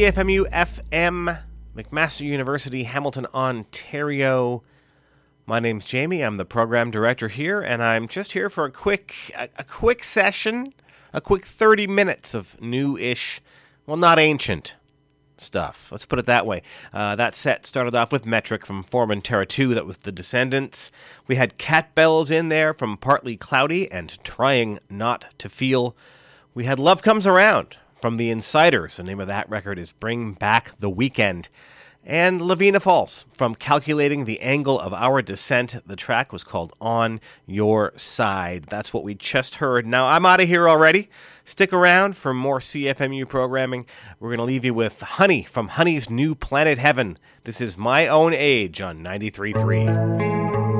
CFMU FM, McMaster University, Hamilton, Ontario. My name's Jamie. I'm the program director here, and I'm just here for a quick session, a quick 30 minutes of new-ish, well, not ancient stuff. Let's put it that way. That set started off with Metric from Formentera 2. That was The Descendants. We had Cat Bells in there from Partly Cloudy and Trying Not to Feel. We had Love Comes Around from The Insiders. The name of that record is Bring Back the Weekend. And Lavina Falls from Calculating the Angle of Our Descent. The track was called On Your Side. That's what we just heard. Now, I'm out of here already. Stick around for more CFMU programming. We're going to leave you with Honey from Honey's New Planet Heaven. This is My Own Age on 93.3.